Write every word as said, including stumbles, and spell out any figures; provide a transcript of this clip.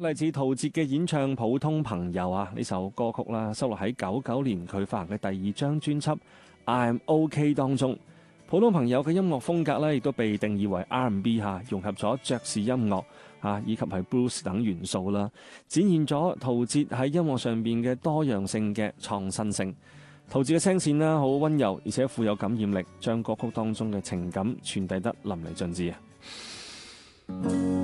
嚟自陶喆嘅演唱《普通朋友》啊，呢首歌曲啦，收錄喺九九年佢發行嘅第二張專輯《I'm OK》當中。普通朋友嘅音樂風格咧，亦都被定義為 R and B 嚇，融合咗爵士音樂嚇以及係 blues 等元素啦，展現咗陶喆喺音樂上邊嘅多樣性嘅創新性。陶喆嘅聲線啦，好溫柔，而且富有感染力，將歌曲當中嘅情感傳遞得淋漓盡致啊！